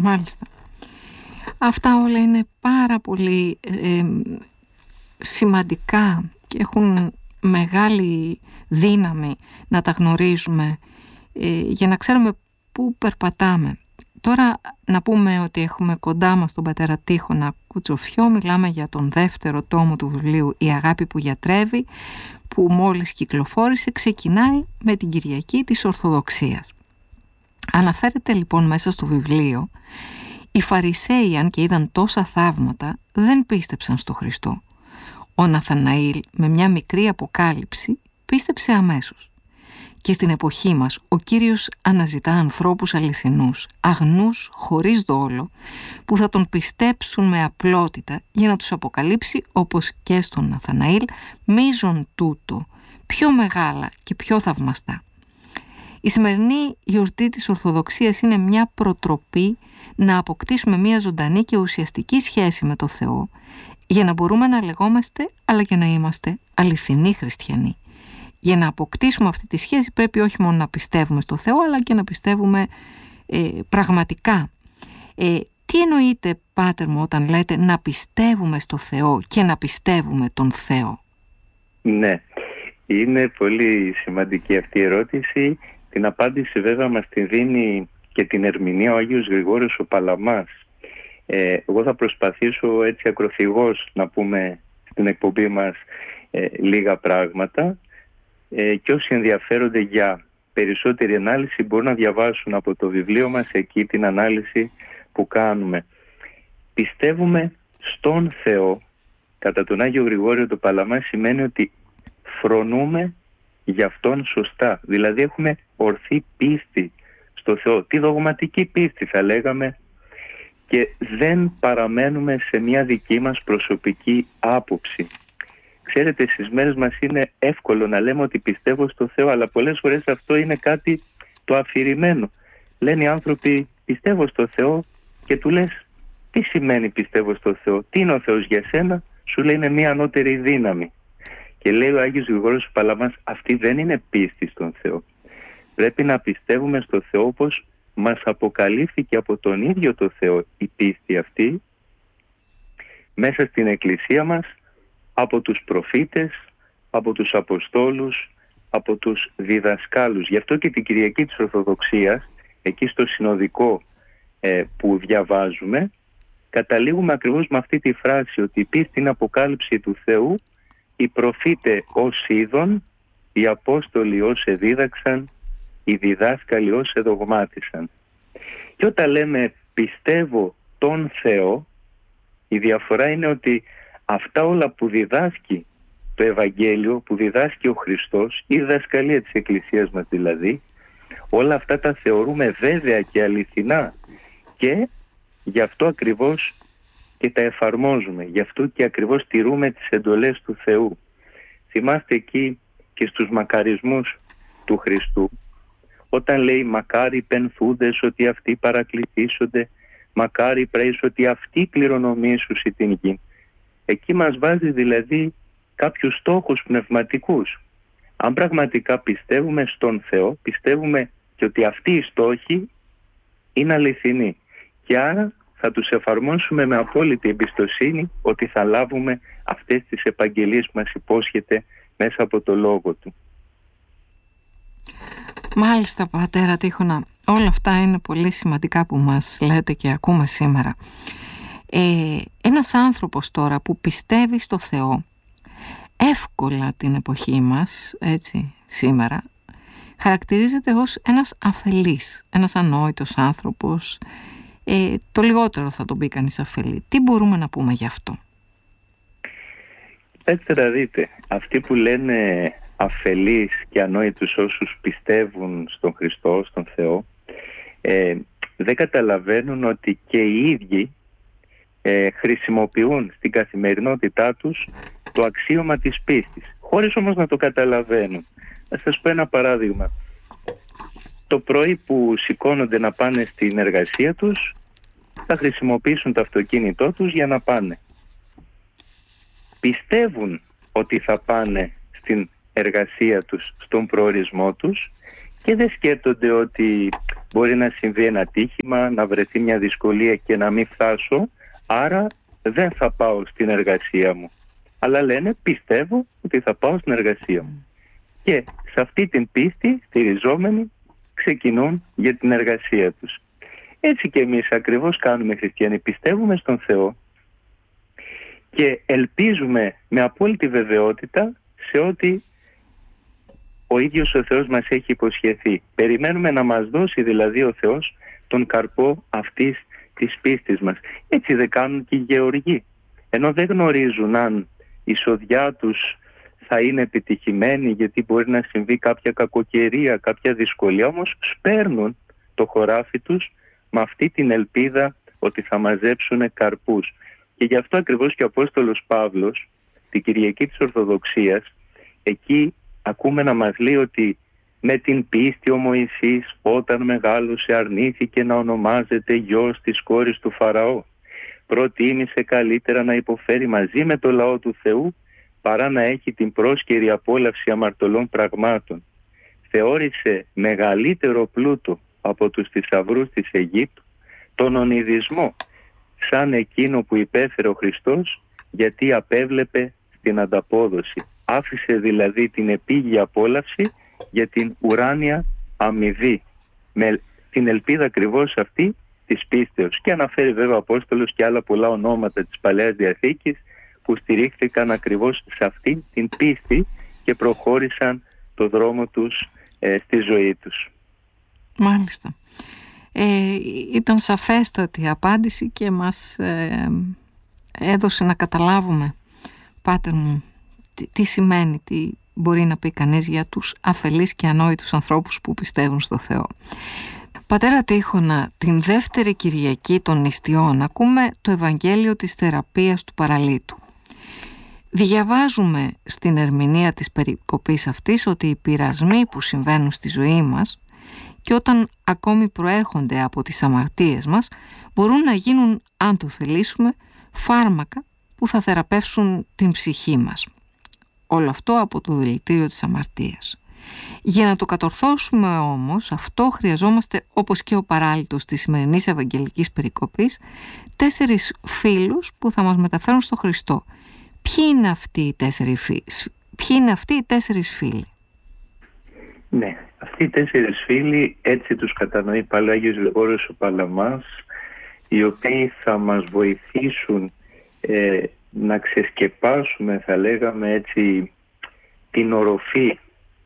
Μάλιστα. Αυτά όλα είναι πάρα πολύ σημαντικά και έχουν μεγάλη δύναμη να τα γνωρίζουμε για να ξέρουμε πού περπατάμε. Τώρα να πούμε ότι έχουμε κοντά μας τον πατέρα Τίχωνα Κουτσοφιό. Μιλάμε για τον δεύτερο τόμο του βιβλίου «Η αγάπη που γιατρεύει», που μόλις κυκλοφόρησε. Ξεκινάει με την Κυριακή της Ορθοδοξίας. Αναφέρεται λοιπόν μέσα στο βιβλίο: οι Φαρισαίοι, αν και είδαν τόσα θαύματα, δεν πίστεψαν στο Χριστό. Ο Ναθαναήλ, με μια μικρή αποκάλυψη, πίστεψε αμέσως. Και στην εποχή μας ο Κύριος αναζητά ανθρώπους αληθινούς, αγνούς, χωρίς δόλο, που θα τον πιστέψουν με απλότητα για να τους αποκαλύψει, όπως και στον Ναθαναήλ, μείζον τούτο, πιο μεγάλα και πιο θαυμαστά. Η σημερινή γιορτή της Ορθοδοξίας είναι μια προτροπή να αποκτήσουμε μια ζωντανή και ουσιαστική σχέση με το Θεό, για να μπορούμε να λεγόμαστε αλλά και να είμαστε αληθινοί χριστιανοί. Για να αποκτήσουμε αυτή τη σχέση πρέπει όχι μόνο να πιστεύουμε στο Θεό, αλλά και να πιστεύουμε πραγματικά. Τι εννοείτε, Πάτερ μου, όταν λέτε να πιστεύουμε στο Θεό και να πιστεύουμε τον Θεό? Ναι, είναι πολύ σημαντική αυτή η ερώτηση. Την απάντηση βέβαια μας τη δίνει και την ερμηνεία ο Άγιος Γρηγόριος ο Παλαμάς. Εγώ θα προσπαθήσω έτσι ακροθυγώς να πούμε στην εκπομπή μας λίγα πράγματα, και όσοι ενδιαφέρονται για περισσότερη ανάλυση μπορούν να διαβάσουν από το βιβλίο μας εκεί την ανάλυση που κάνουμε. Πιστεύουμε στον Θεό, κατά τον Άγιο Γρηγόριο το Παλαμά, σημαίνει ότι φρονούμε για Αυτόν σωστά. Δηλαδή έχουμε ορθή πίστη στο Θεό, τη δογματική πίστη θα λέγαμε, και δεν παραμένουμε σε μια δική μας προσωπική άποψη. Ξέρετε, στις μέρες μας είναι εύκολο να λέμε ότι πιστεύω στο Θεό, αλλά πολλές φορές αυτό είναι κάτι το αφηρημένο. Λένε οι άνθρωποι πιστεύω στο Θεό και του λες τι σημαίνει πιστεύω στο Θεό, τι είναι ο Θεός για σένα? Σου λέει είναι μια ανώτερη δύναμη. Και λέει ο Άγιος Γρηγόριος Παλαμάς, αυτή δεν είναι πίστη στον Θεό. Πρέπει να πιστεύουμε στο Θεό όπως μας αποκαλύφθηκε από τον ίδιο το Θεό η πίστη αυτή μέσα στην Εκκλησία μας, από τους προφήτες, από τους Αποστόλους, από τους διδασκάλους. Γι' αυτό και την Κυριακή της Ορθοδοξίας, εκεί στο συνοδικό που διαβάζουμε, καταλήγουμε ακριβώς με αυτή τη φράση, ότι η πίστη είναι αποκάλυψη του Θεού, οι προφήτες ως είδον, οι Απόστολοι ως εδίδαξαν, οι διδάσκαλοι ως εδογμάτισαν. Και όταν λέμε πιστεύω τον Θεό, η διαφορά είναι ότι αυτά όλα που διδάσκει το Ευαγγέλιο, που διδάσκει ο Χριστός, η διδασκαλία της Εκκλησίας μας δηλαδή, όλα αυτά τα θεωρούμε βέβαια και αληθινά, και γι' αυτό ακριβώς και τα εφαρμόζουμε, γι' αυτό και ακριβώς τηρούμε τις εντολές του Θεού. Θυμάστε εκεί και στους μακαρισμούς του Χριστού, όταν λέει μακάρι πενθούντες ότι αυτοί παρακληθήσονται, μακάρι πρέεις ότι αυτοί κληρονομήσουσι την γη. Εκεί μας βάζει δηλαδή κάποιους στόχους πνευματικούς. Αν πραγματικά πιστεύουμε στον Θεό, πιστεύουμε και ότι αυτοί οι στόχοι είναι αληθινοί. Και άρα θα τους εφαρμόσουμε με απόλυτη εμπιστοσύνη ότι θα λάβουμε αυτές τις επαγγελίες που μας υπόσχεται μέσα από το Λόγο Του. Μάλιστα, Πατέρα Τίχωνα, όλα αυτά είναι πολύ σημαντικά που μας λέτε και ακούμε σήμερα. Ένας άνθρωπος τώρα που πιστεύει στο Θεό εύκολα την εποχή μας, έτσι, σήμερα, χαρακτηρίζεται ως ένας αφελής, ένας ανόητος άνθρωπος. Το λιγότερο θα τον πει κανείς αφελή. Τι μπορούμε να πούμε γι' αυτό? Έτσι να δείτε, αυτοί που λένε αφελείς και ανόητους όσους πιστεύουν στον Χριστό, στον Θεό, δεν καταλαβαίνουν ότι και οι ίδιοι χρησιμοποιούν στην καθημερινότητά τους το αξίωμα της πίστης, χωρίς όμως να το καταλαβαίνουν. Θα σας πω ένα παράδειγμα. Το πρωί που σηκώνονται να πάνε στην εργασία τους, θα χρησιμοποιήσουν το αυτοκίνητό τους για να πάνε. Πιστεύουν ότι θα πάνε στην εργασία τους, στον προορισμό τους, και δεν σκέπτονται ότι μπορεί να συμβεί ένα ατύχημα, να βρεθεί μια δυσκολία και να μην φτάσω, άρα δεν θα πάω στην εργασία μου. Αλλά λένε πιστεύω ότι θα πάω στην εργασία μου. Και σε αυτή την πίστη, στηριζόμενοι, ξεκινούν για την εργασία τους. Έτσι και εμείς ακριβώς κάνουμε χριστιανοί. Πιστεύουμε στον Θεό και ελπίζουμε με απόλυτη βεβαιότητα σε ό,τι ο ίδιος ο Θεός μας έχει υποσχεθεί. Περιμένουμε να μας δώσει δηλαδή ο Θεός τον καρπό αυτής της πίστης μας. Έτσι δεν κάνουν και οι γεωργοί. Ενώ δεν γνωρίζουν αν η σοδιά τους θα είναι επιτυχημένη, γιατί μπορεί να συμβεί κάποια κακοκαιρία, κάποια δυσκολία, όμως σπέρνουν το χωράφι τους με αυτή την ελπίδα ότι θα μαζέψουν καρπούς. Και γι' αυτό ακριβώς και ο Απόστολος Παύλος, την Κυριακή της Ορθοδοξίας, εκεί ακούμε να μας λέει ότι με την πίστη ο Μωυσής όταν μεγάλωσε αρνήθηκε να ονομάζεται γιος της κόρης του Φαραώ. Προτίμησε καλύτερα να υποφέρει μαζί με το λαό του Θεού παρά να έχει την πρόσκαιρη απόλαυση αμαρτωλών πραγμάτων. Θεώρησε μεγαλύτερο πλούτο από τους θησαυρούς της Αιγύπτου τον ονειδισμό σαν εκείνο που υπέφερε ο Χριστός, γιατί απέβλεπε στην ανταπόδοση. Άφησε δηλαδή την επίγεια απόλαυση για την ουράνια αμοιβή, με την ελπίδα ακριβώς αυτή της πίστεως. Και αναφέρει βέβαια ο Απόστολος και άλλα πολλά ονόματα της Παλαιάς Διαθήκης που στηρίχθηκαν ακριβώς σε αυτή την πίστη και προχώρησαν το δρόμο τους στη ζωή τους. Μάλιστα. Ήταν σαφέστατη η απάντηση και μας έδωσε να καταλάβουμε, Πάτερ μου, τι σημαίνει, τι μπορεί να πει κανείς για τους αφελείς και ανόητους ανθρώπους που πιστεύουν στο Θεό. Πατέρα Τείχονα, την δεύτερη Κυριακή των Νηστιών ακούμε το Ευαγγέλιο της θεραπείας του παραλίτου. Διαβάζουμε στην ερμηνεία της περικοπής αυτής ότι οι πειρασμοί που συμβαίνουν στη ζωή μας και όταν ακόμη προέρχονται από τις αμαρτίες μας μπορούν να γίνουν, αν το θελήσουμε, φάρμακα που θα θεραπεύσουν την ψυχή μας. Όλο αυτό από το δηλητήριο της αμαρτίας. Για να το κατορθώσουμε όμως, αυτό χρειαζόμαστε, όπως και ο παράλυτος της σημερινής Ευαγγελικής περικοπής, 4 φίλους που θα μας μεταφέρουν στο Χριστό. Ποιοι είναι αυτοί οι 4 φίλοι? Ναι, αυτοί οι 4 φίλοι, έτσι τους κατανοεί πάλι ο Άγιος Γρηγόριος ο Παλαμάς, οι οποίοι θα μας βοηθήσουν να ξεσκεπάσουμε, θα λέγαμε έτσι, την οροφή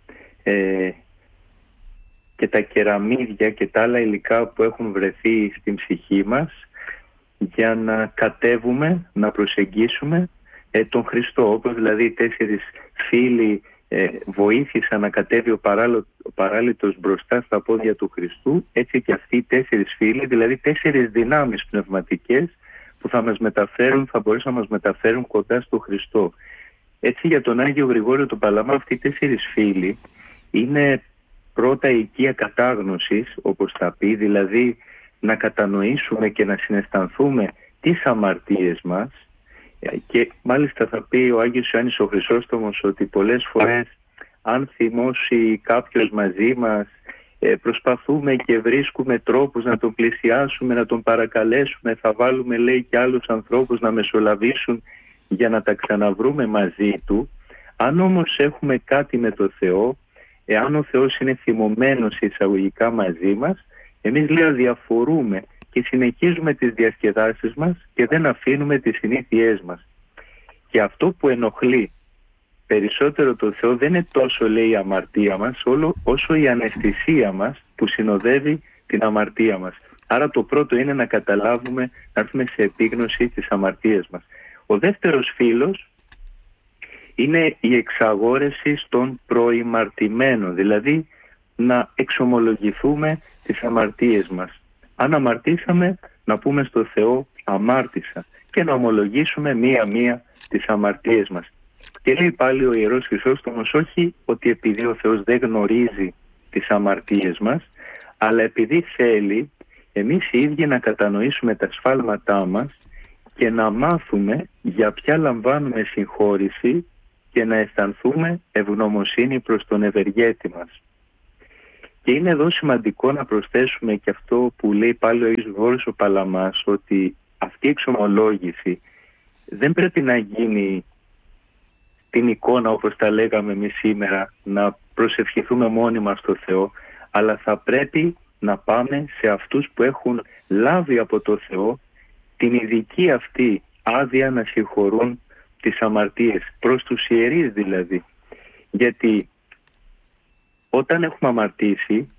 και τα κεραμίδια και τα άλλα υλικά που έχουν βρεθεί στην ψυχή μας, για να κατέβουμε, να προσεγγίσουμε τον Χριστό. Όπως δηλαδή οι 4 φίλοι βοήθησαν να κατέβει ο παράλυτος μπροστά στα πόδια του Χριστού, έτσι και αυτοί οι 4 φίλοι, δηλαδή 4 δυνάμεις πνευματικές που θα μας μεταφέρουν, θα μπορούσαν να μας μεταφέρουν κοντά στο Χριστό. Έτσι για τον Άγιο Γρηγόριο τον Παλαμά αυτοί οι 4 φίλοι είναι πρώτα η οικία κατάγνωσης, όπως θα πει, δηλαδή να κατανοήσουμε και να συναισθανθούμε τις αμαρτίες μας. Και μάλιστα θα πει ο Άγιος Ιωάννης ο Χρυσόστομος ότι πολλές φορές αν θυμώσει κάποιος μαζί μας, προσπαθούμε και βρίσκουμε τρόπους να τον πλησιάσουμε, να τον παρακαλέσουμε, θα βάλουμε λέει και άλλους ανθρώπους να μεσολαβήσουν για να τα ξαναβρούμε μαζί του. Αν όμως έχουμε κάτι με το Θεό, εάν ο Θεός είναι θυμωμένος εισαγωγικά μαζί μας, εμείς λέει αδιαφορούμε και συνεχίζουμε τις διασκεδάσεις μας και δεν αφήνουμε τις συνήθειές μας. Και αυτό που ενοχλεί περισσότερο το Θεό δεν είναι τόσο λέει η αμαρτία μας, όσο η αναισθησία μας που συνοδεύει την αμαρτία μας. Άρα το πρώτο είναι να καταλάβουμε, να έρθουμε σε επίγνωση της αμαρτίας μας. Ο δεύτερος φίλος είναι η εξαγόρευση των προημαρτημένων, δηλαδή να εξομολογηθούμε τις αμαρτίες μας. Αν αμαρτήσαμε, να πούμε στο Θεό αμάρτησα και να ομολογήσουμε μία-μία τις αμαρτίες μας. Και λέει πάλι ο Ιερός Χρυσόστομος, όχι ότι επειδή ο Θεός δεν γνωρίζει τις αμαρτίες μας, αλλά επειδή θέλει εμείς οι ίδιοι να κατανοήσουμε τα σφάλματά μας και να μάθουμε για ποια λαμβάνουμε συγχώρηση και να αισθανθούμε ευγνωμοσύνη προς τον ευεργέτη μας. Και είναι εδώ σημαντικό να προσθέσουμε και αυτό που λέει πάλι ο Άγιος Γρηγόρης ο Παλαμάς, ότι αυτή η εξομολόγηση δεν πρέπει να γίνει την εικόνα, όπως τα λέγαμε εμείς σήμερα, να προσευχηθούμε μόνοι μας στο Θεό, αλλά θα πρέπει να πάμε σε αυτούς που έχουν λάβει από το Θεό την ειδική αυτή άδεια να συγχωρούν τις αμαρτίες, προς τους ιερείς δηλαδή. Γιατί όταν έχουμε αμαρτήσει,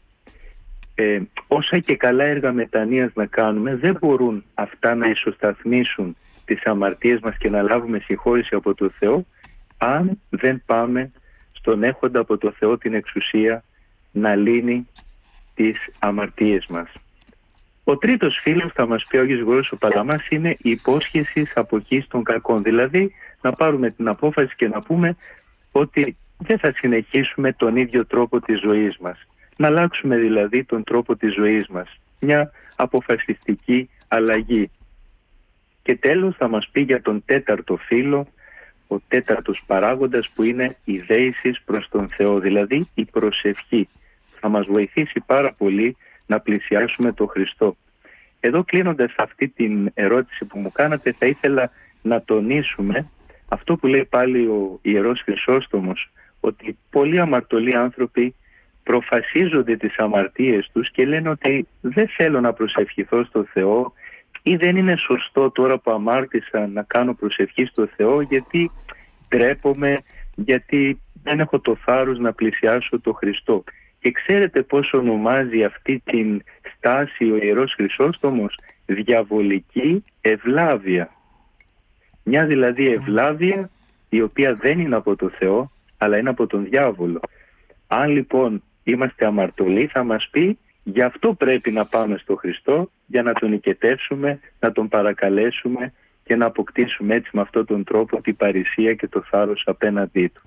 όσα και καλά έργα μετανοίας να κάνουμε, δεν μπορούν αυτά να ισοσταθμίσουν τις αμαρτίες μας και να λάβουμε συγχώρηση από το Θεό, αν δεν πάμε στον έχοντα από το Θεό την εξουσία να λύνει τις αμαρτίες μας. Ο τρίτος φίλος, θα μας πει ο Άγιος Γρηγόρης ο Παλαμάς, είναι η υπόσχεση αποχής των κακών. Δηλαδή να πάρουμε την απόφαση και να πούμε ότι δεν θα συνεχίσουμε τον ίδιο τρόπο της ζωής μας. Να αλλάξουμε δηλαδή τον τρόπο της ζωής μας. Μια αποφασιστική αλλαγή. Και τέλος θα μας πει για τον τέταρτο φύλο, ο τέταρτος παράγοντας, που είναι η δέησης προς τον Θεό, δηλαδή η προσευχή. Θα μας βοηθήσει πάρα πολύ να πλησιάσουμε τον Χριστό. Εδώ, κλείνοντας αυτή την ερώτηση που μου κάνατε, θα ήθελα να τονίσουμε αυτό που λέει πάλι ο Ιερός Χρυσόστομος, ότι πολλοί αμαρτωλοί άνθρωποι προφασίζονται τις αμαρτίες τους και λένε ότι δεν θέλω να προσευχηθώ στο Θεό, ή δεν είναι σωστό τώρα που αμάρτησα να κάνω προσευχή στο Θεό, γιατί ντρέπομαι, γιατί δεν έχω το θάρρος να πλησιάσω τον Χριστό. Και ξέρετε πώς ονομάζει αυτή την στάση ο Ιερός Χρυσόστομος? Διαβολική ευλάβεια. Μια δηλαδή ευλάβεια η οποία δεν είναι από το Θεό, αλλά είναι από τον διάβολο. Αν λοιπόν είμαστε αμαρτωλοί, θα μας πει, γι' αυτό πρέπει να πάμε στο Χριστό, για να τον νικετεύσουμε, να τον παρακαλέσουμε και να αποκτήσουμε έτσι με αυτόν τον τρόπο την παρησία και το θάρρος απέναντί του.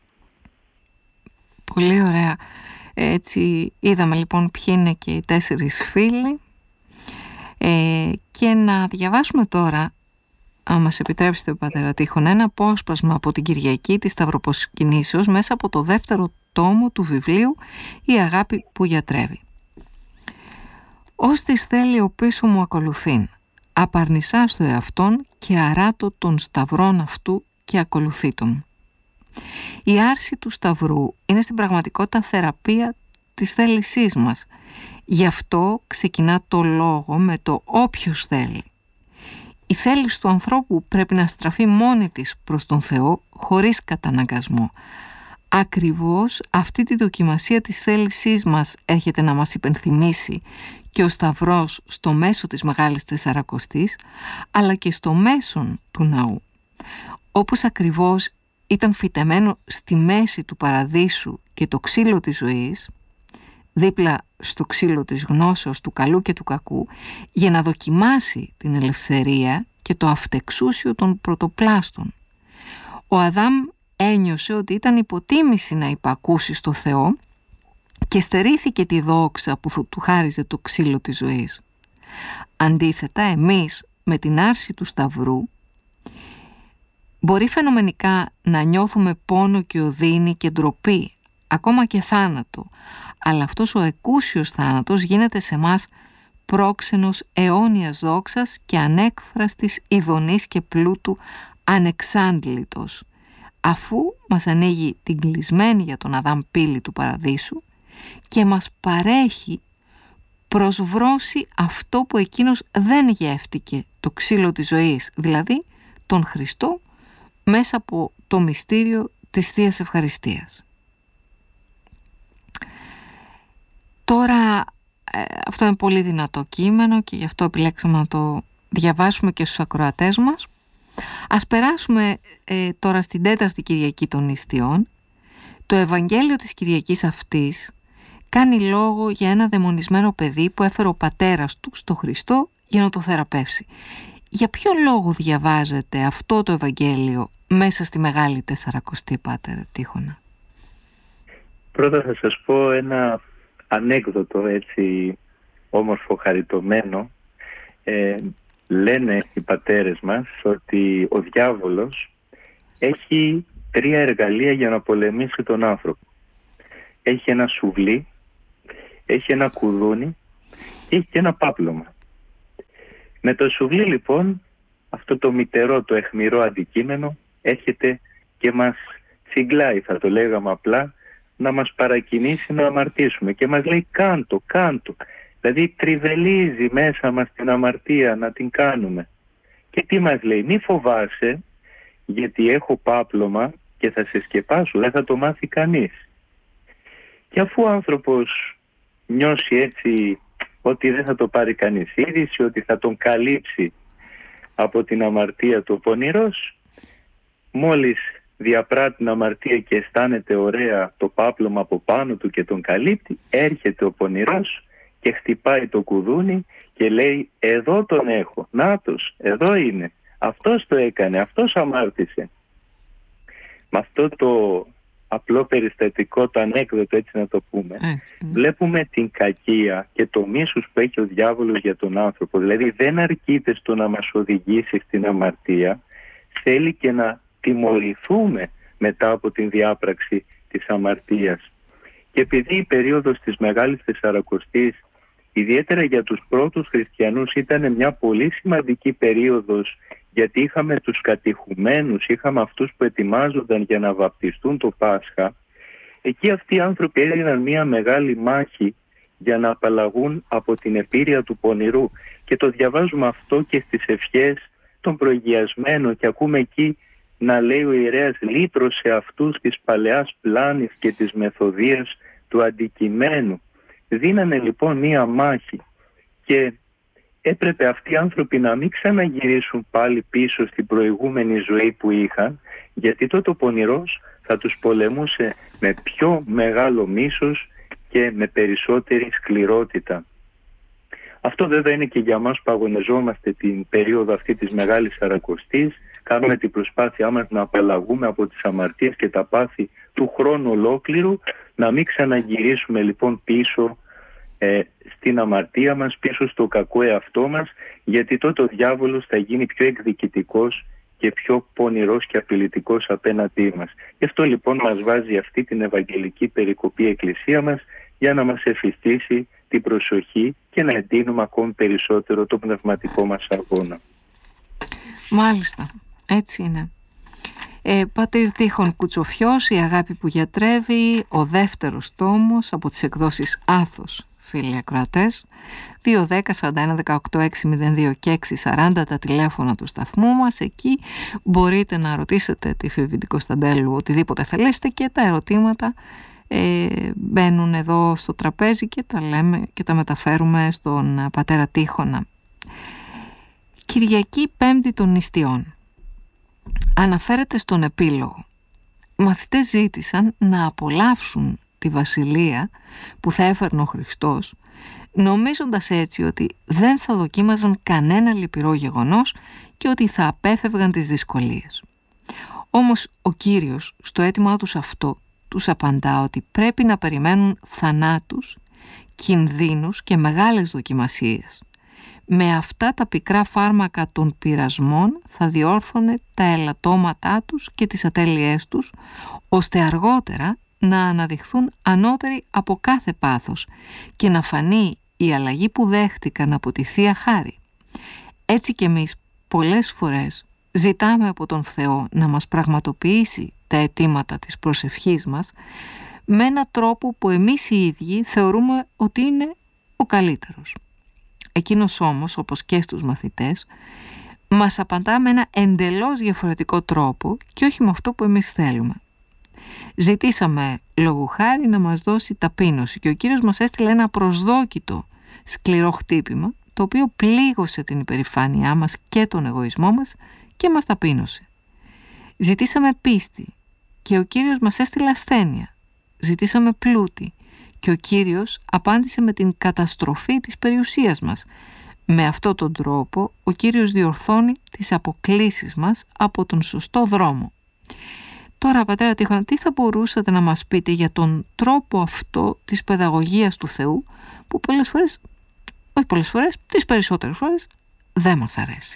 Πολύ ωραία. Έτσι είδαμε λοιπόν ποιοι είναι και οι 4 φίλοι, και να διαβάσουμε τώρα, αν μας επιτρέψετε Πατέρα Τείχον, ένα απόσπασμα από την Κυριακή της Σταυροπροσκυνήσεως μέσα από το 2ο τόμο του βιβλίου «Η αγάπη που γιατρεύει». «Ως της θέλει ο πίσω μου ακολουθήν, απαρνησά στο εαυτόν και αράτω των σταυρών αυτού και ακολουθεί τον». Η άρση του σταυρού είναι στην πραγματικότητα θεραπεία της θέλησής μας. Γι' αυτό ξεκινά το λόγο με το «όποιος θέλει». Η θέληση του ανθρώπου πρέπει να στραφεί μόνη της προς τον Θεό, χωρίς καταναγκασμό. Ακριβώς αυτή τη δοκιμασία της θέλησής μας έρχεται να μας υπενθυμίσει και ο Σταυρός στο μέσο της Μεγάλης Τεσσαρακοστής, αλλά και στο μέσον του ναού. Όπως ακριβώς ήταν φυτεμένο στη μέση του παραδείσου και το ξύλο της ζωής, δίπλα στο ξύλο της γνώσεως του καλού και του κακού, για να δοκιμάσει την ελευθερία και το αυτεξούσιο των πρωτοπλάστων. Ο Αδάμ ένιωσε ότι ήταν υποτίμηση να υπακούσει στο Θεό και στερήθηκε τη δόξα που του χάριζε το ξύλο της ζωής. Αντίθετα, εμείς με την άρση του Σταυρού μπορεί φαινομενικά να νιώθουμε πόνο και οδύνη και ντροπή, ακόμα και θάνατο, αλλά αυτός ο εκούσιος θάνατος γίνεται σε μας πρόξενος αιώνιας δόξας και ανέκφραστης ειδονής και πλούτου ανεξάντλητος, αφού μας ανοίγει την κλεισμένη για τον Αδάμ πύλη του παραδείσου και μας παρέχει προσβρώσει αυτό που εκείνος δεν γεύτηκε, το ξύλο της ζωής, δηλαδή τον Χριστό, μέσα από το μυστήριο της Θείας Ευχαριστίας. Τώρα αυτό είναι πολύ δυνατό κείμενο και γι' αυτό επιλέξαμε να το διαβάσουμε και στους ακροατές μας. Ας περάσουμε τώρα στην 4η Κυριακή των Νηστιών. Το Ευαγγέλιο της Κυριακής αυτής κάνει λόγο για ένα δαιμονισμένο παιδί που έφερε ο πατέρας του στο Χριστό για να το θεραπεύσει. Για ποιο λόγο διαβάζετε αυτό το Ευαγγέλιο μέσα στη Μεγάλη Τεσσαρακοστή, Πάτερ Τείχονα? Πρώτα θα σας πω ένα ανέκδοτο, έτσι όμορφο, χαριτωμένο. Λένε οι πατέρες μας ότι ο διάβολος έχει 3 εργαλεία για να πολεμήσει τον άνθρωπο. Έχει ένα σουβλί, έχει ένα κουδούνι και έχει και ένα πάπλωμα. Με το σουβλί λοιπόν, αυτό το μυτερό, το αιχμηρό αντικείμενο έρχεται και μας τσιγκλάει, θα το λέγαμε απλά, να μας παρακινήσει να αμαρτήσουμε και μας λέει κάντο. Δηλαδή τριβελίζει μέσα μας την αμαρτία να την κάνουμε. Και τι μας λέει? Μη φοβάσαι, γιατί έχω πάπλωμα και θα σε σκεπάσω, δεν θα το μάθει κανείς. Και αφού ο άνθρωπος νιώσει έτσι ότι δεν θα το πάρει κανείς είδηση, ότι θα τον καλύψει από την αμαρτία του ο πονηρός, μόλις διαπράττει την αμαρτία και αισθάνεται ωραία το πάπλωμα από πάνω του και τον καλύπτει, έρχεται ο πονηρός και χτυπάει το κουδούνι και λέει εδώ τον έχω, νάτος, εδώ είναι, αυτός το έκανε, αυτός αμάρτησε. Με αυτό το απλό περιστατικό, το ανέκδοτο, έτσι να το πούμε, βλέπουμε την κακία και το μίσος που έχει ο διάβολος για τον άνθρωπο. Δηλαδή δεν αρκείται στο να μας οδηγήσει στην αμαρτία, θέλει και να τιμωρηθούμε μετά από την διάπραξη της αμαρτίας. Και επειδή η περίοδος της Μεγάλης Τεσσαρακοστής, ιδιαίτερα για τους πρώτους χριστιανούς, ήταν μια πολύ σημαντική περίοδος, γιατί είχαμε τους κατηχουμένους, είχαμε αυτούς που ετοιμάζονταν για να βαπτιστούν το Πάσχα, εκεί αυτοί οι άνθρωποι έδιναν μια μεγάλη μάχη για να απαλλαγούν από την επήρεια του πονηρού. Και το διαβάζουμε αυτό και στις ευχές των προηγιασμένων και ακούμε εκεί να λέει ο ιερέας λύτρωσε αυτούς της παλαιάς πλάνης και της μεθοδίας του αντικειμένου. Δίνανε λοιπόν μία μάχη και έπρεπε αυτοί οι άνθρωποι να μην ξαναγυρίσουν πάλι πίσω στην προηγούμενη ζωή που είχαν, γιατί τότε ο πονηρός θα τους πολεμούσε με πιο μεγάλο μίσος και με περισσότερη σκληρότητα. Αυτό βέβαια είναι και για μας που αγωνιζόμαστε την περίοδο αυτή της Μεγάλης Σαρακοστής. Κάνουμε την προσπάθειά μας να απαλλαγούμε από τις αμαρτίες και τα πάθη του χρόνου ολόκληρου, να μην ξαναγυρίσουμε λοιπόν πίσω στην αμαρτία μας, πίσω στο κακό εαυτό μας, γιατί τότε ο διάβολος θα γίνει πιο εκδικητικός και πιο πονηρός και απειλητικός απέναντί μας. Γι' αυτό λοιπόν μας βάζει αυτή την Ευαγγελική περικοπή Εκκλησία μας, για να μας εφιστήσει την προσοχή και να εντείνουμε ακόμη περισσότερο το πνευματικό μας αγώνα. Μάλιστα, έτσι είναι. Πατήρ Τείχων Κουτσοφιός, «Η αγάπη που γιατρεύει», ο δεύτερος τόμος από τις εκδόσεις Άθος, φίλοι ακροατές. 210-41-18-602 και 640 τα τηλέφωνα του σταθμού μας. Εκεί μπορείτε να ρωτήσετε τη Φεβίντη Κωνσταντέλου οτιδήποτε θέλετε και τα ερωτήματα μπαίνουν εδώ στο τραπέζι και τα λέμε και τα μεταφέρουμε στον πατέρα Τείχονα. Κυριακή Πέμπτη των Νηστιών. Αναφέρεται στον επίλογο. Μαθητές ζήτησαν να απολαύσουν τη βασιλεία που θα έφερνε ο Χριστός, νομίζοντας έτσι ότι δεν θα δοκίμαζαν κανένα λυπηρό γεγονός και ότι θα απέφευγαν τις δυσκολίες. Όμως ο Κύριος στο αίτημά τους αυτό τους απαντά ότι πρέπει να περιμένουν θανάτους, κινδύνους και μεγάλες δοκιμασίες. Με αυτά τα πικρά φάρμακα των πειρασμών θα διόρθωνε τα ελαττώματά τους και τις ατέλειές τους, ώστε αργότερα να αναδειχθούν ανώτεροι από κάθε πάθος και να φανεί η αλλαγή που δέχτηκαν από τη Θεία Χάρη. Έτσι και εμείς πολλές φορές ζητάμε από τον Θεό να μας πραγματοποιήσει τα αιτήματα της προσευχής μας με έναν τρόπο που εμείς οι ίδιοι θεωρούμε ότι είναι ο καλύτερος. Εκείνος όμως, όπως και στους μαθητές, μας απαντά με ένα εντελώς διαφορετικό τρόπο και όχι με αυτό που εμείς θέλουμε. Ζητήσαμε λόγου χάρη να μας δώσει ταπείνωση και ο Κύριος μας έστειλε ένα προσδόκητο σκληρό χτύπημα, το οποίο πλήγωσε την υπερηφάνειά μας και τον εγωισμό μας και μας ταπείνωσε. Ζητήσαμε πίστη και ο Κύριος μας έστειλε ασθένεια. Ζητήσαμε πλούτη και ο Κύριος απάντησε με την καταστροφή της περιουσίας μας. Με αυτόν τον τρόπο ο Κύριος διορθώνει τις αποκλίσεις μας από τον σωστό δρόμο. Τώρα, πατέρα Τείχονα, τι θα μπορούσατε να μας πείτε για τον τρόπο αυτό της παιδαγωγίας του Θεού, που πολλές φορές, όχι πολλές φορές, τις περισσότερες φορές δεν μας αρέσει?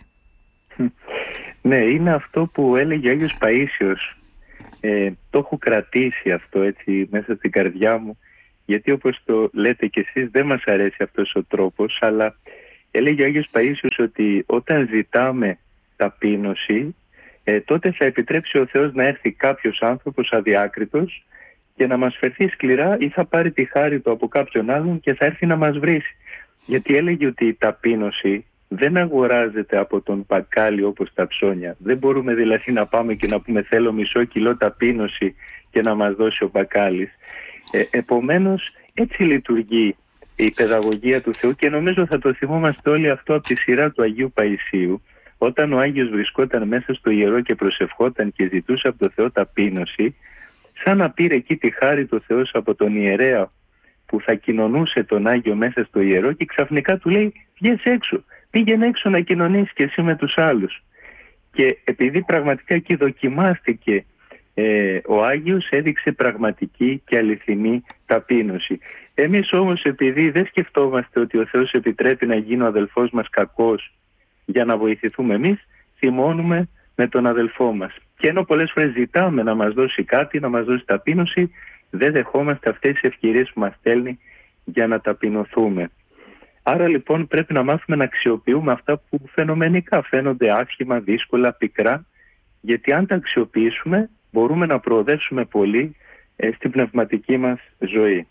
Ναι, είναι αυτό που έλεγε ο Άγιος Παΐσιος. Το έχω κρατήσει αυτό έτσι μέσα στην καρδιά μου γιατί όπως το λέτε κι εσείς δεν μας αρέσει αυτός ο τρόπος, αλλά έλεγε ο Άγιος Παΐσιος ότι όταν ζητάμε ταπείνωση, τότε θα επιτρέψει ο Θεός να έρθει κάποιος άνθρωπος αδιάκριτος και να μας φερθεί σκληρά, ή θα πάρει τη χάρη του από κάποιον άλλον και θα έρθει να μας βρήσει. Γιατί έλεγε ότι η ταπείνωση δεν αγοράζεται από τον μπακάλι όπως τα ψώνια. Δεν μπορούμε δηλαδή να πάμε και να πούμε θέλω μισό κιλό ταπείνωση και να μας δώσει ο μπακάλης. Επομένως έτσι λειτουργεί η παιδαγωγία του Θεού, και νομίζω θα το θυμόμαστε όλοι αυτό από τη σειρά του Αγίου Παϊσίου. Όταν ο Άγιος βρισκόταν μέσα στο ιερό και προσευχόταν και ζητούσε από το Θεό ταπείνωση, σαν να πήρε εκεί τη χάρη του Θεός από τον ιερέα που θα κοινωνούσε τον Άγιο μέσα στο ιερό, και ξαφνικά του λέει βγες έξω, πήγαινε έξω να κοινωνήσεις και εσύ με τους άλλους. Και επειδή πραγματικά εκεί δοκιμάστηκε, ο Άγιος έδειξε πραγματική και αληθινή ταπείνωση. Εμείς όμως, επειδή δεν σκεφτόμαστε ότι ο Θεός επιτρέπει να γίνει ο αδελφός μας κακός για να βοηθηθούμε εμείς, θυμώνουμε με τον αδελφό μας. Και ενώ πολλές φορές ζητάμε να μας δώσει κάτι, να μας δώσει ταπείνωση, δεν δεχόμαστε αυτές τις ευκαιρίες που μας στέλνει για να ταπεινωθούμε. Άρα λοιπόν πρέπει να μάθουμε να αξιοποιούμε αυτά που φαινομενικά φαίνονται άσχημα, δύσκολα, πικρά, γιατί αν τα αξιοποιήσουμε μπορούμε να προοδεύσουμε πολύ στην πνευματική μας ζωή.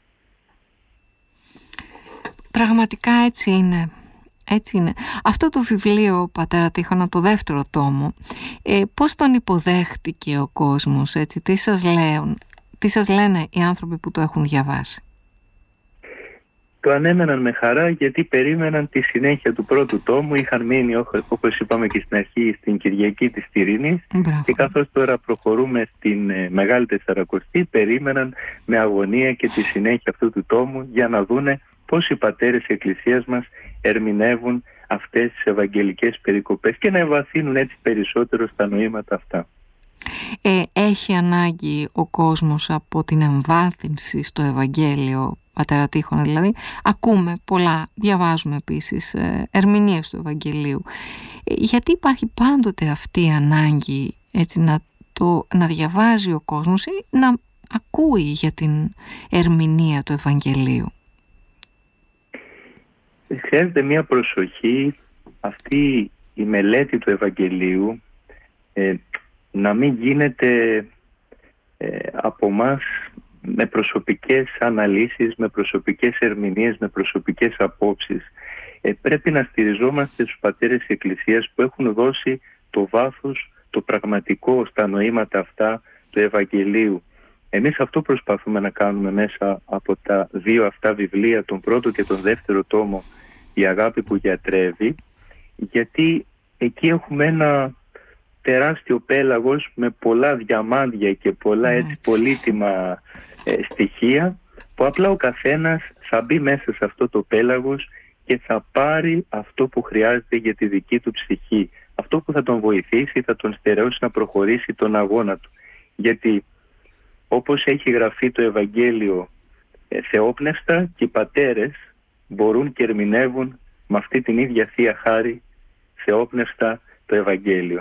Πραγματικά έτσι είναι. Έτσι είναι. Αυτό το βιβλίο, πατέρα Τίχωνα, το δεύτερο τόμο, πώς τον υποδέχτηκε ο κόσμος, έτσι, τι σας λένε οι άνθρωποι που το έχουν διαβάσει? Το ανέμεναν με χαρά, γιατί περίμεναν τη συνέχεια του πρώτου τόμου. Είχαν μείνει, όπως είπαμε και στην αρχή, στην Κυριακή της Τυρίνης. Και καθώς τώρα προχωρούμε στην Μεγάλη Τεσσαρακοστή, περίμεναν με αγωνία και τη συνέχεια αυτού του τόμου για να δούνε πώς οι πατέρες της Εκκλησίας μας ερμηνεύουν αυτές τις ευαγγελικές περικοπές και να ευαθύνουν έτσι περισσότερο στα νοήματα αυτά. Έχει ανάγκη ο κόσμος από την εμβάθυνση στο Ευαγγέλιο, πατέρα Τίχωνα? Δηλαδή ακούμε πολλά, διαβάζουμε επίσης ερμηνείες του Ευαγγελίου. Γιατί υπάρχει πάντοτε αυτή η ανάγκη, έτσι, να διαβάζει ο κόσμος ή να ακούει για την ερμηνεία του Ευαγγελίου? Χρειάζεται μια προσοχή αυτή η μελέτη του Ευαγγελίου να μην γίνεται από μας με προσωπικές αναλύσεις, με προσωπικές ερμηνείες, με προσωπικές απόψεις. Πρέπει να στηριζόμαστε στους πατέρες της Εκκλησίας που έχουν δώσει το βάθος, το πραγματικό στα νοήματα αυτά του Ευαγγελίου. Εμείς αυτό προσπαθούμε να κάνουμε μέσα από τα δύο αυτά βιβλία, τον πρώτο και τον δεύτερο τόμο, η αγάπη που γιατρεύει, γιατί εκεί έχουμε ένα τεράστιο πέλαγος με πολλά διαμάντια και πολλά έτσι πολύτιμα στοιχεία, που απλά ο καθένας θα μπει μέσα σε αυτό το πέλαγος και θα πάρει αυτό που χρειάζεται για τη δική του ψυχή, αυτό που θα τον βοηθήσει, θα τον στερεώσει να προχωρήσει τον αγώνα του. Γιατί όπως έχει γραφεί το Ευαγγέλιο θεόπνευστα, και οι πατέρες μπορούν και ερμηνεύουν με αυτή την ίδια Θεία Χάρη θεόπνευστα το Ευαγγέλιο.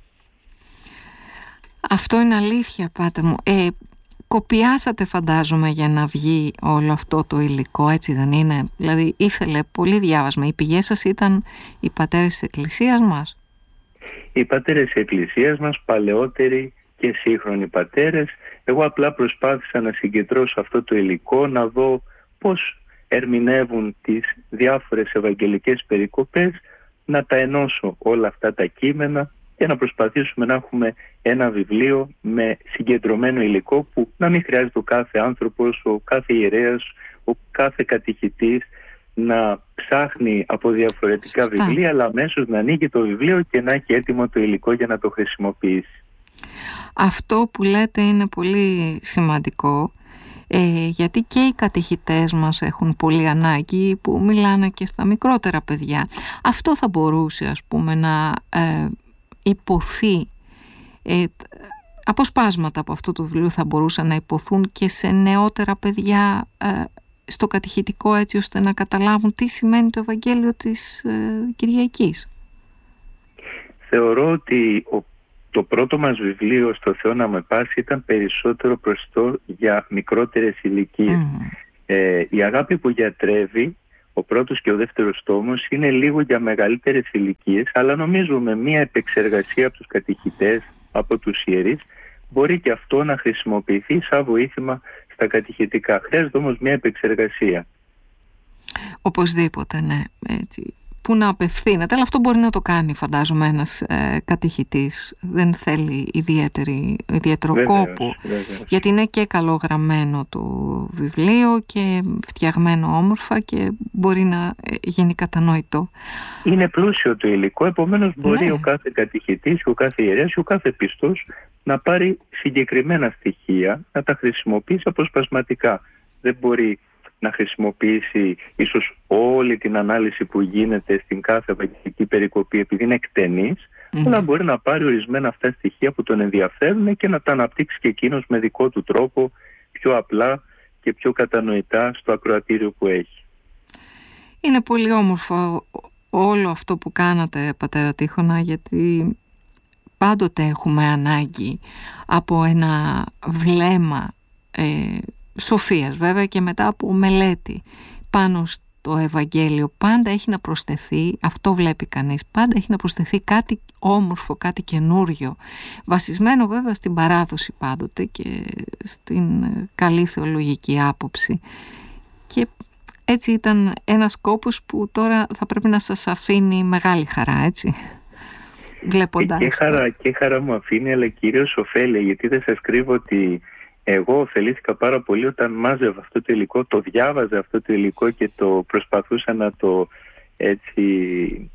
Αυτό είναι αλήθεια, πάτερ μου. Κοπιάσατε, φαντάζομαι, για να βγει όλο αυτό το υλικό, έτσι δεν είναι? Δηλαδή ήθελε πολύ διάβασμα. Οι πηγές σας ήταν οι πατέρες της Εκκλησίας μας? Οι πατέρες της Εκκλησίας μας, παλαιότεροι και σύγχρονοι πατέρες. Εγώ απλά προσπάθησα να συγκεντρώσω αυτό το υλικό, να δω πώς ερμηνεύουν τις διάφορες ευαγγελικές περικοπές, να τα ενώσω όλα αυτά τα κείμενα και να προσπαθήσουμε να έχουμε ένα βιβλίο με συγκεντρωμένο υλικό, που να μην χρειάζεται ο κάθε άνθρωπος, ο κάθε ιερέας, ο κάθε κατηχητής να ψάχνει από διαφορετικά βιβλία, αλλά αμέσως να ανοίγει το βιβλίο και να έχει έτοιμο το υλικό για να το χρησιμοποιήσει. Αυτό που λέτε είναι πολύ σημαντικό, γιατί και οι κατηχητές μας έχουν πολύ ανάγκη, που μιλάνε και στα μικρότερα παιδιά. Αυτό θα μπορούσε, ας πούμε, να υποθεί, αποσπάσματα από αυτό το βιβλίο θα μπορούσαν να υποθούν και σε νεότερα παιδιά στο κατηχητικό, έτσι ώστε να καταλάβουν τι σημαίνει το Ευαγγέλιο της Κυριακής. Θεωρώ ότι το πρώτο μας βιβλίο, στο Θεό να με πάσει, ήταν περισσότερο προστό για μικρότερες ηλικίες. Η αγάπη που γιατρεύει, ο πρώτος και ο δεύτερος τόμος, είναι λίγο για μεγαλύτερες ηλικίες, αλλά νομίζω με μια επεξεργασία από τους κατηχητές, από τους ιερείς, μπορεί και αυτό να χρησιμοποιηθεί σαν βοήθημα στα κατηχητικά. Χρειάζεται όμως μια επεξεργασία. Οπωσδήποτε, ναι. Έτσι. Που να απευθύνεται, αλλά αυτό μπορεί να το κάνει, φαντάζομαι, ένας κατηχητής. Δεν θέλει ιδιαίτερο κόπο. Βέβαιως. Γιατί είναι και καλογραμμένο το βιβλίο και φτιαγμένο όμορφα και μπορεί να γίνει κατανοητό. Είναι πλούσιο το υλικό, επομένως μπορεί ο κάθε κατηχητής, ο κάθε ιερέας, ο κάθε πιστός να πάρει συγκεκριμένα στοιχεία, να τα χρησιμοποιήσει αποσπασματικά. Δεν μπορεί να χρησιμοποιήσει ίσως όλη την ανάλυση που γίνεται στην κάθε ευαγγελική περικοπή επειδή είναι εκτενής, αλλά μπορεί να πάρει ορισμένα αυτά στοιχεία που τον ενδιαφέρουν και να τα αναπτύξει και εκείνος με δικό του τρόπο, πιο απλά και πιο κατανοητά στο ακροατήριο που έχει. Είναι πολύ όμορφο όλο αυτό που κάνατε, πατέρα Τείχονα, γιατί πάντοτε έχουμε ανάγκη από ένα βλέμμα σοφίας, βέβαια, και μετά από μελέτη πάνω στο Ευαγγέλιο. Πάντα έχει να προσθεθεί, αυτό βλέπει κανείς, πάντα έχει να προσθεθεί κάτι όμορφο, κάτι καινούριο, βασισμένο βέβαια στην παράδοση πάντοτε και στην καλή θεολογική άποψη. Και έτσι ήταν ένας κόπος που τώρα θα πρέπει να σας αφήνει μεγάλη χαρά, έτσι, βλέποντας. Και χαρά μου αφήνει, αλλά κυρίως ωφέλεια, γιατί δεν σας κρύβω ότι εγώ ωφελήθηκα πάρα πολύ όταν μάζευα αυτό το υλικό, το διάβαζα αυτό το υλικό και το προσπαθούσα να το έτσι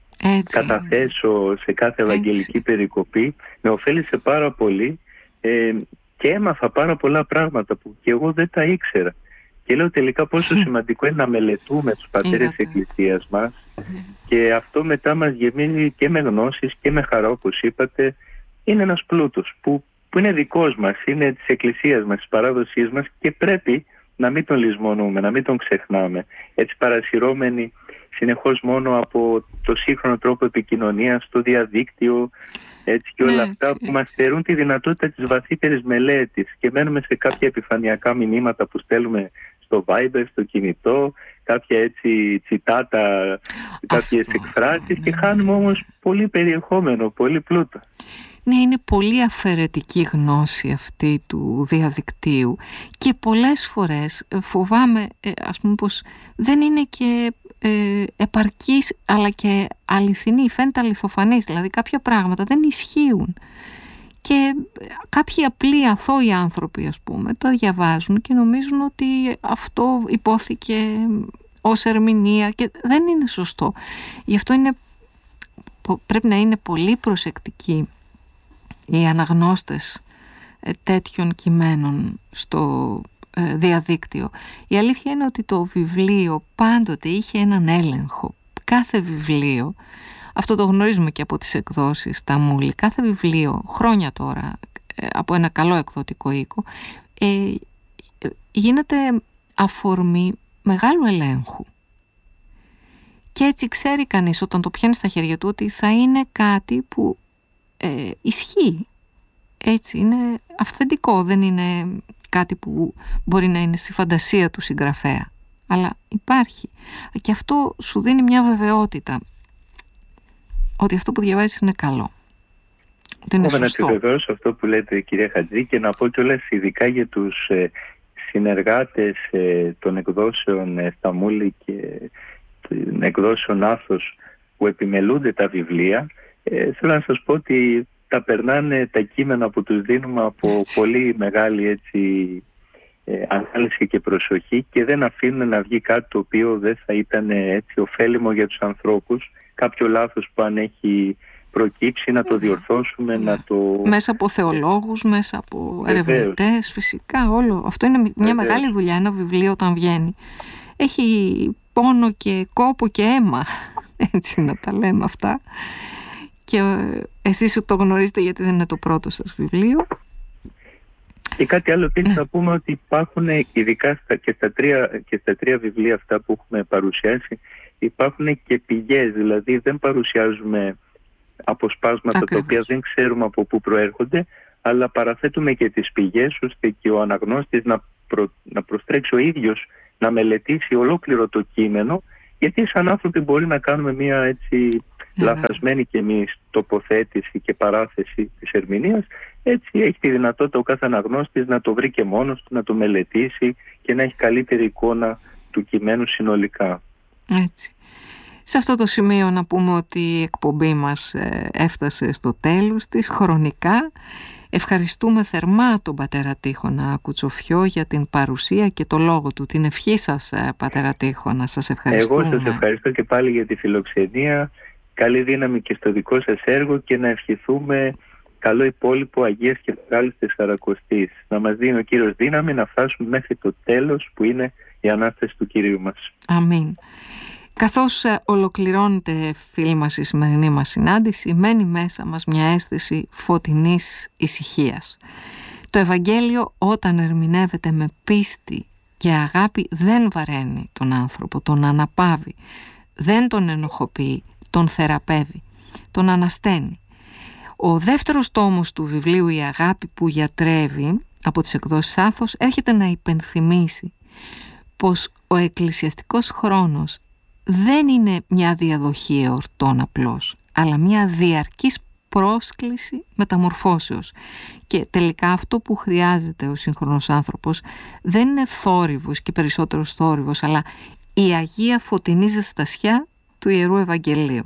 καταθέσω σε κάθε ευαγγελική περικοπή. Με ωφέλησε πάρα πολύ και έμαθα πάρα πολλά πράγματα που και εγώ δεν τα ήξερα. Και λέω τελικά πόσο σημαντικό είναι να μελετούμε τους πατέρες της Εκκλησίας μας και αυτό μετά μας γεμίζει και με γνώσεις και με χαρά, όπως είπατε. Είναι ένας πλούτος που είναι δικός μας, είναι της Εκκλησίας μας, της παράδοσής μας και πρέπει να μην τον λησμονούμε, να μην τον ξεχνάμε. Έτσι παρασυρώμενοι συνεχώς μόνο από το σύγχρονο τρόπο επικοινωνίας, το διαδίκτυο, έτσι και όλα αυτά που μας στερούν τη δυνατότητα της βαθύτερης μελέτης και μένουμε σε κάποια επιφανειακά μηνύματα που στέλνουμε στο Viber, στο κινητό, κάποια έτσι τσιτάτα, κάποιες εκφράσεις και χάνουμε όμως πολύ περιεχόμενο, πολύ πλούτο. Ναι, είναι πολύ αφαιρετική γνώση αυτή του διαδικτύου και πολλές φορές φοβάμαι, ας πούμε, πως δεν είναι και επαρκής αλλά και αληθινή, φαίνεται αληθοφανής, δηλαδή κάποια πράγματα δεν ισχύουν και κάποιοι απλοί αθώοι άνθρωποι, ας πούμε, τα διαβάζουν και νομίζουν ότι αυτό υπόθηκε ως ερμηνεία και δεν είναι σωστό. Γι' αυτό πρέπει να είναι πολύ προσεκτικοί οι αναγνώστες τέτοιων κειμένων στο διαδίκτυο. Η αλήθεια είναι ότι το βιβλίο πάντοτε είχε έναν έλεγχο. Κάθε βιβλίο, αυτό το γνωρίζουμε και από τις εκδόσεις τα Μούλη, κάθε βιβλίο χρόνια τώρα από ένα καλό εκδοτικό οίκο γίνεται αφορμή μεγάλου ελέγχου. Και έτσι ξέρει κανείς όταν το πιάνει στα χέρια του ότι θα είναι κάτι που ισχύει. Έτσι, είναι αυθεντικό, δεν είναι κάτι που μπορεί να είναι στη φαντασία του συγγραφέα, αλλά υπάρχει και αυτό σου δίνει μια βεβαιότητα ότι αυτό που διαβάζεις είναι καλό, ότι είναι σωστό. Να επιβεβαιώσω αυτό που λέτε, κυρία Χατζή, και να πω κιόλας ειδικά για τους συνεργάτες των εκδόσεων Σταμούλη και των εκδόσεων Άθος που επιμελούνται τα βιβλία. Θέλω να σας πω ότι τα περνάνε τα κείμενα που τους δίνουμε από πολύ μεγάλη ανάλυση και προσοχή και δεν αφήνουν να βγει κάτι το οποίο δεν θα ήταν ωφέλιμο για τους ανθρώπους. Κάποιο λάθος που αν έχει προκύψει να το διορθώσουμε, να το... Μέσα από θεολόγους, μέσα από ερευνητές, φυσικά όλο. Αυτό είναι μια μεγάλη δουλειά, ένα βιβλίο όταν βγαίνει. Έχει πόνο και κόπο και αίμα, έτσι να τα λέμε αυτά. Και εσείς το γνωρίζετε γιατί δεν είναι το πρώτο σας βιβλίο. Και κάτι άλλο επίσης να πούμε ότι υπάρχουν ειδικά και στα τρία βιβλία αυτά που έχουμε παρουσιάσει υπάρχουν και πηγές, δηλαδή δεν παρουσιάζουμε αποσπάσματα τα οποία δεν ξέρουμε από πού προέρχονται, αλλά παραθέτουμε και τις πηγές ώστε και ο αναγνώστης να προστρέξει ο ίδιος να μελετήσει ολόκληρο το κείμενο, γιατί σαν άνθρωποι μπορεί να κάνουμε μια έτσι λαθασμένη και εμείς τοποθέτηση και παράθεση της ερμηνείας. Έτσι έχει τη δυνατότητα ο κάθε αναγνώστης να το βρει και μόνος του, να το μελετήσει και να έχει καλύτερη εικόνα του κειμένου συνολικά. Έτσι. Σε αυτό το σημείο να πούμε ότι η εκπομπή μας έφτασε στο τέλος της χρονικά. Ευχαριστούμε θερμά τον πατέρα Τείχονα Κουτσοφιό για την παρουσία και το λόγο του. Την ευχή σας, πατέρα Τείχονα, σας ευχαριστούμε. Εγώ σας ευχαριστώ και πάλι για τη φιλοξενία. Καλή δύναμη και στο δικό σας έργο και να ευχηθούμε καλό υπόλοιπο Αγίας και Μεγάλης Τεσσαρακοστής. Να μας δίνει ο Κύριος δύναμη να φτάσουμε μέχρι το τέλος που είναι η Ανάσταση του Κυρίου μας. Αμήν. Καθώς ολοκληρώνεται, φίλοι μας, η σημερινή μας συνάντηση, μένει μέσα μας μια αίσθηση φωτεινής ησυχίας. Το Ευαγγέλιο, όταν ερμηνεύεται με πίστη και αγάπη, δεν βαραίνει τον άνθρωπο, τον αναπαύει, δεν τον ενοχοποιεί, τον θεραπεύει, τον ανασταίνει. Ο δεύτερος τόμος του βιβλίου «Η αγάπη που γιατρεύει» από τις εκδόσεις Άθος έρχεται να υπενθυμίσει πως ο εκκλησιαστικός χρόνος δεν είναι μια διαδοχή εορτών απλώς, αλλά μια διαρκής πρόσκληση μεταμορφώσεως. Και τελικά αυτό που χρειάζεται ο σύγχρονος άνθρωπος δεν είναι θόρυβος και περισσότερος θόρυβος, αλλά η Αγία φωτεινή ζεστασιά του Ιερού Ευαγγελίου.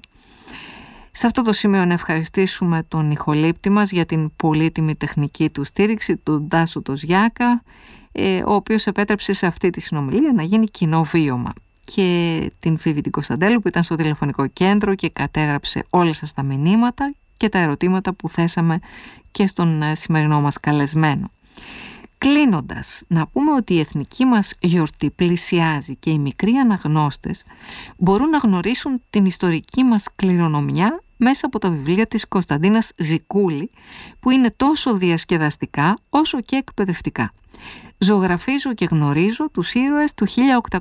Σε αυτό το σημείο να ευχαριστήσουμε τον ηχολήπτη μας για την πολύτιμη τεχνική του στήριξη, τον Τάσο το Ζιάκα, ο οποίος επέτρεψε σε αυτή τη συνομιλία να γίνει κοινό βίωμα, και την Φίβη την Κωνσταντέλου που ήταν στο τηλεφωνικό κέντρο και κατέγραψε όλες σας τα μηνύματα και τα ερωτήματα που θέσαμε και στον σημερινό μας καλεσμένο. Κλείνοντας, να πούμε ότι η εθνική μας γιορτή πλησιάζει και οι μικροί αναγνώστες μπορούν να γνωρίσουν την ιστορική μας κληρονομιά μέσα από τα βιβλία της Κωνσταντίνας Ζικούλη, που είναι τόσο διασκεδαστικά όσο και εκπαιδευτικά. Ζωγραφίζω και γνωρίζω τους ήρωες του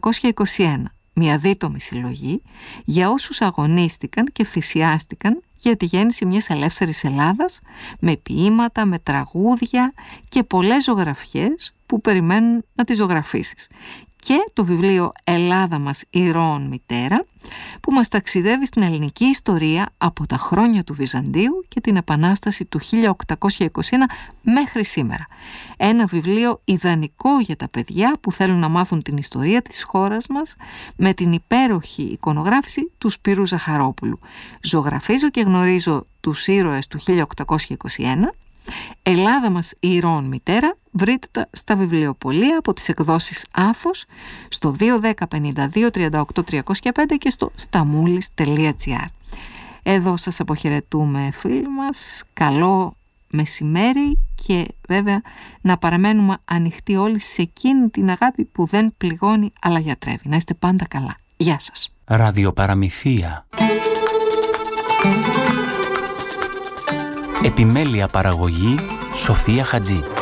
1821, μια δίτομη συλλογή για όσους αγωνίστηκαν και θυσιάστηκαν για τη γέννηση μιας ελεύθερης Ελλάδας, με ποίηματα, με τραγούδια και πολλές ζωγραφιές που περιμένουν να τις ζωγραφίσεις. Και το βιβλίο «Ελλάδα μας ηρώων μητέρα», που μας ταξιδεύει στην ελληνική ιστορία από τα χρόνια του Βυζαντίου και την Επανάσταση του 1821 μέχρι σήμερα. Ένα βιβλίο ιδανικό για τα παιδιά που θέλουν να μάθουν την ιστορία της χώρας μας, με την υπέροχη εικονογράφηση του Σπύρου Ζαχαρόπουλου. Ζωγραφίζω και γνωρίζω τους ήρωες του 1821. «Ελλάδα μας ηρώων μητέρα», βρείτε τα στα βιβλιοπωλεία από τις εκδόσεις Άθος στο 210 52 38 305 και στο stamoulis.gr. Εδώ σας αποχαιρετούμε, φίλοι μας. Καλό μεσημέρι και βέβαια να παραμένουμε ανοιχτοί όλοι σε εκείνη την αγάπη που δεν πληγώνει αλλά γιατρεύει. Να είστε πάντα καλά. Γεια σας. Ραδιοπαραμυθία. Επιμέλεια παραγωγή Σοφία Χατζή.